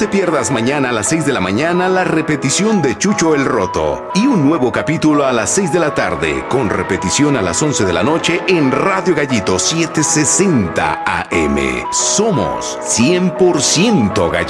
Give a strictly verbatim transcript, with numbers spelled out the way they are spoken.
te pierdas mañana a las seis de la mañana la repetición de Chucho el Roto y un nuevo capítulo a las seis de la tarde con repetición a las once de la noche en Radio Gallito setecientos sesenta A M. Somos cien por ciento Gallito.